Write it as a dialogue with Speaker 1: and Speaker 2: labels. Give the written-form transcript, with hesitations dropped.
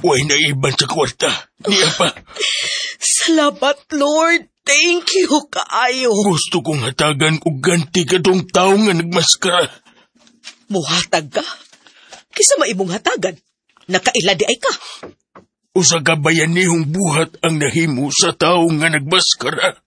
Speaker 1: Way na iban sa kwarta. Niya pa.
Speaker 2: Salamat, Lord. Thank you, kaayo.
Speaker 1: Gusto kong hatagan og ganti katong tao nga nagmaskara.
Speaker 2: Muhatag ka? Kisa maimong hatagan? Nakailadi ay ka.
Speaker 1: Usa ka bayanihong buhat ang nahimo sa tao nga nagmaskara.